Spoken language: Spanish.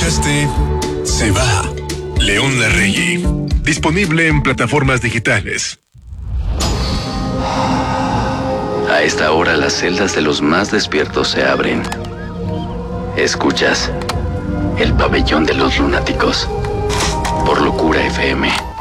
escuchaste Se va, León Larregui. Disponible en plataformas digitales. A esta hora las celdas de los más despiertos se abren. Escuchas El Pabellón de los Lunáticos por Locura FM.